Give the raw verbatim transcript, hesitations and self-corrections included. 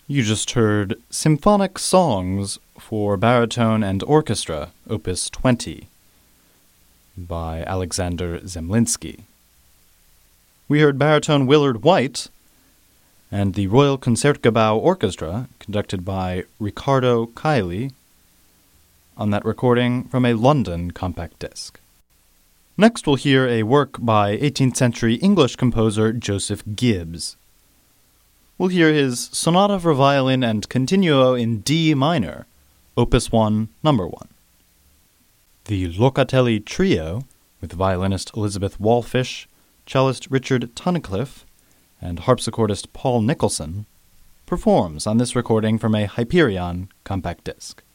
You just heard Symphonic Songs for Baritone and Orchestra, Opus twenty, by Alexander Zemlinsky. We heard baritone Willard White and the Royal Concertgebouw Orchestra, conducted by Riccardo Caili, on that recording from a London compact disc. Next we'll hear a work by eighteenth century English composer Joseph Gibbs. We'll hear his Sonata for Violin and Continuo in D minor, Opus one, Number one. The Locatelli Trio, with violinist Elizabeth Wallfish, cellist Richard Tunnicliffe, and harpsichordist Paul Nicholson, performs on this recording from a Hyperion compact disc.